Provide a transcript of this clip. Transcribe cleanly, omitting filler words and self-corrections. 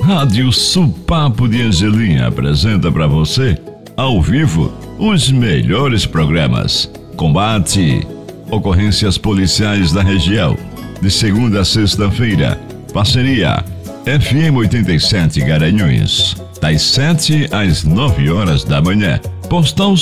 Rádio Supapo de Angelim apresenta para você, ao vivo, os melhores programas. Combate, ocorrências policiais da região, de segunda a sexta-feira. Parceria FM 87 Garanhuns, das 7 às 9 horas da manhã. Postal